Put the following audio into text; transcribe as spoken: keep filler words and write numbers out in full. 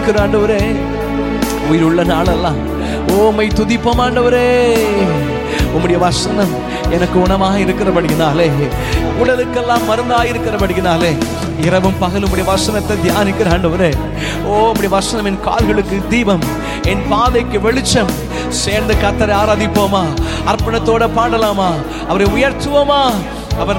துதிக்கிற ஆண்டவரே. உயிருள்ள நாளெல்லாம் ஓமை துதிப்போம் ஆண்டவரே. உம்முடைய வசனம் எனக்கு உணவாக இருக்கிறபடினாலே, உடலுக்கெல்லாம் மருந்தாக இருக்கிறபடினாலே, இரவும் பகலும் உம்முடைய வசனத்தை தியானிக்கிற ஆண்டவரே. ஓ உம்முடைய வசனம் என் கால்களுக்கு தீபம், என் பாதைக்கு வெளிச்சம். சேர்ந்து கர்த்தரை ஆராதிப்போமா? அர்ப்பணத்தோட பாடலாமா? அவரை உயர்த்துவோமா?